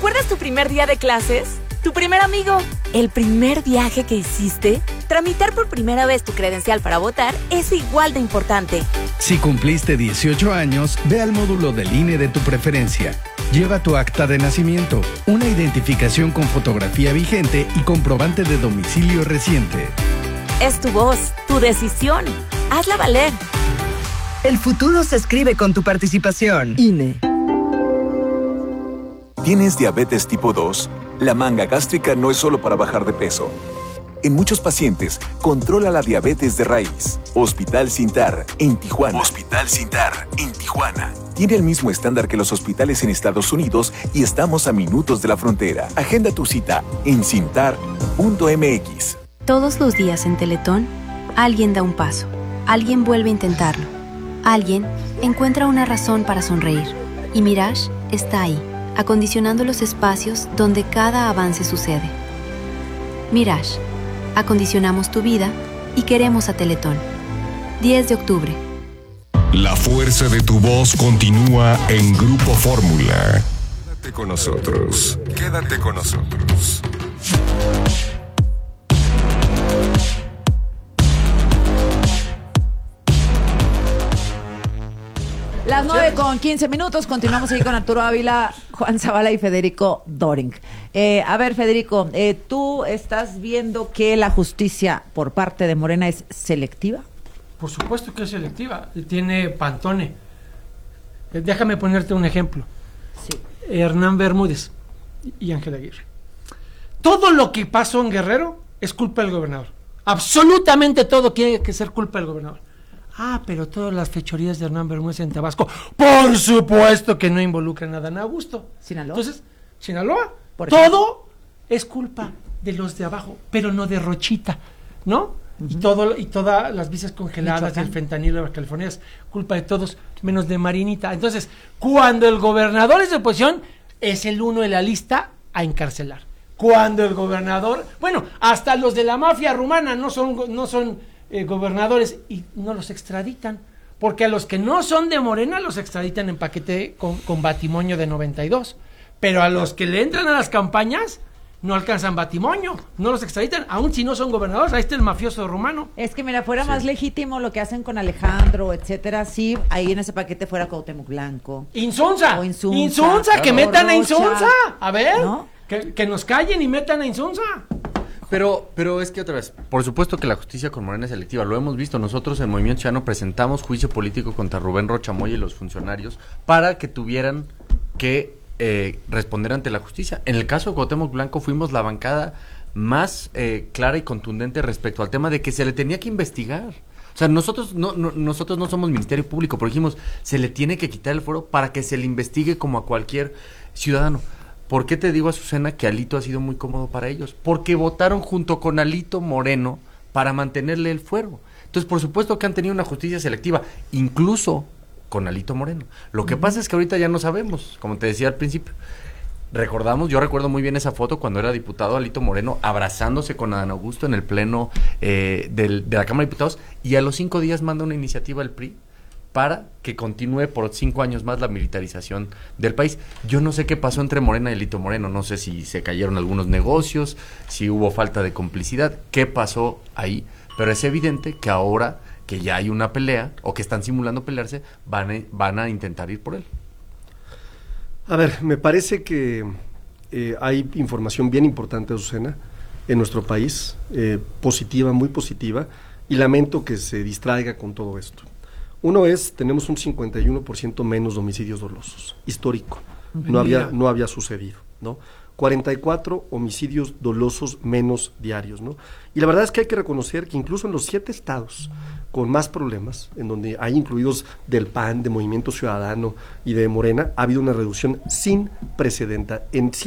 ¿Recuerdas tu primer día de clases? ¿Tu primer amigo? ¿El primer viaje que hiciste? Tramitar por primera vez tu credencial para votar es igual de importante. Si cumpliste 18 años, ve al módulo del INE de tu preferencia. Lleva tu acta de nacimiento, una identificación con fotografía vigente y comprobante de domicilio reciente. Es tu voz, tu decisión. Hazla valer. El futuro se escribe con tu participación. INE. ¿Tienes diabetes tipo 2? La manga gástrica no es solo para bajar de peso. En muchos pacientes, controla la diabetes de raíz. Hospital Sintar, en Tijuana. Hospital Sintar, en Tijuana. Tiene el mismo estándar que los hospitales en Estados Unidos y estamos a minutos de la frontera. Agenda tu cita en sintar.mx. Todos los días en Teletón, alguien da un paso. Alguien vuelve a intentarlo. Alguien encuentra una razón para sonreír. Y Mirage está ahí, acondicionando los espacios donde cada avance sucede. Mirage, acondicionamos tu vida y queremos a Teletón. 10 de octubre. La fuerza de tu voz continúa en Grupo Fórmula. Quédate con nosotros. Quédate con nosotros. Las 9:15, continuamos ahí con Arturo Ávila, Juan Zavala y Federico Doring. A ver, Federico, ¿tú estás viendo que la justicia por parte de Morena es selectiva? Por supuesto que es selectiva, tiene Pantone. Déjame ponerte un ejemplo. Sí. Hernán Bermúdez y Ángel Aguirre. Todo lo que pasó en Guerrero es culpa del gobernador. Absolutamente todo tiene que ser culpa del gobernador. Pero todas las fechorías de Hernán Bermúdez en Tabasco, por supuesto que no involucran a Dan Augusto. Sinaloa. Entonces, Sinaloa, todo es culpa de los de abajo, pero no de Rochita, ¿no? Uh-huh. Y todas las visas congeladas, el fentanilo de las California es culpa de todos, menos de Marinita. Entonces, cuando el gobernador es de oposición, es el uno de la lista a encarcelar. Cuando el gobernador, bueno, hasta los de la mafia rumana no son gobernadores y no los extraditan, porque a los que no son de Morena los extraditan en paquete con batimonio de 92, pero a los que le entran a las campañas no alcanzan batimonio, no los extraditan, aun si no son gobernadores. Ahí está el mafioso rumano. Es que mira, fuera más legítimo lo que hacen con Alejandro, etcétera, sí, ahí en ese paquete fuera Cuauhtémoc Blanco. Insunza, que metan a Insunza, a ver, ¿no? que nos callen y metan a Insunza. Pero es que otra vez, por supuesto que la justicia con Morena es selectiva, lo hemos visto. Nosotros en Movimiento Ciudadano presentamos juicio político contra Rubén Rocha Moya y los funcionarios para que tuvieran que responder ante la justicia. En el caso de Cuauhtémoc Blanco fuimos la bancada más clara y contundente respecto al tema de que se le tenía que investigar. O sea, nosotros no somos Ministerio Público, pero dijimos, se le tiene que quitar el fuero para que se le investigue como a cualquier ciudadano. ¿Por qué te digo, Azucena, que Alito ha sido muy cómodo para ellos? Porque votaron junto con Alito Moreno para mantenerle el fuero. Entonces, por supuesto que han tenido una justicia selectiva, incluso con Alito Moreno. Lo que pasa es que ahorita ya no sabemos, como te decía al principio. Yo recuerdo muy bien esa foto cuando era diputado Alito Moreno abrazándose con Adán Augusto en el pleno de la Cámara de Diputados, y a los 5 días manda una iniciativa al PRI para que continúe por 5 años más la militarización del país. Yo no sé qué pasó entre Morena y Alito Moreno, no sé si se cayeron algunos negocios, si hubo falta de complicidad, qué pasó ahí, pero es evidente que ahora que ya hay una pelea, o que están simulando pelearse, van a intentar ir por él. A ver, me parece que hay información bien importante, Azucena, en nuestro país, positiva, muy positiva, y lamento que se distraiga con todo esto. Uno es, tenemos un 51% menos de homicidios dolosos, histórico, no había sucedido, ¿no? 44 homicidios dolosos menos diarios, ¿no? Y la verdad es que hay que reconocer que incluso en los 7 estados con más problemas, en donde hay incluidos del PAN, de Movimiento Ciudadano y de Morena, ha habido una reducción sin precedente en